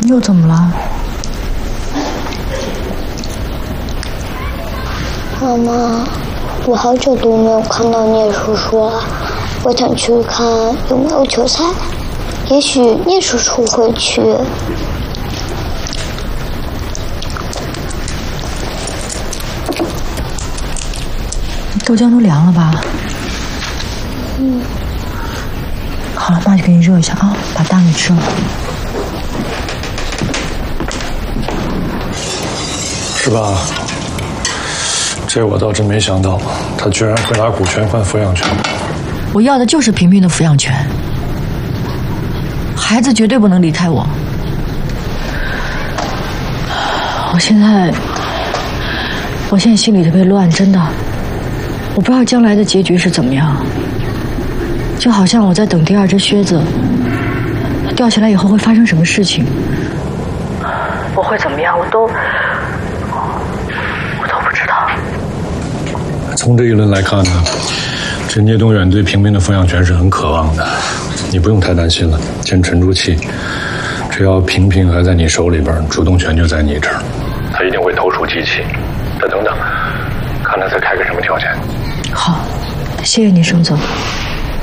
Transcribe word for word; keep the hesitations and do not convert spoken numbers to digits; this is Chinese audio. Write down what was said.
又怎么了？ 妈妈，我好久都没有看到聂叔叔了，我想去看有没有球赛，也许聂叔叔会去。 豆浆都凉了吧？ 嗯。 好了，妈去给你热一下啊，把蛋给吃了。 是吧？这我倒真没想到，他居然会拿股权换抚养权。 我要的就是平平的抚养权，孩子绝对不能离开我。我现在，我现在心里特别乱，真的，我不知道将来的结局是怎么样。就好像我在等第二只靴子掉下来以后会发生什么事情，我会怎么样，我都我都不知道。 从这一轮来看呢，这聂东远对平平的抚养权是很渴望的，你不用太担心了，先沉住气。只要平平还在你手里边，主动权就在你这儿，他一定会投鼠忌器。再等等，看他再开个什么条件。 好，谢谢你，盛总。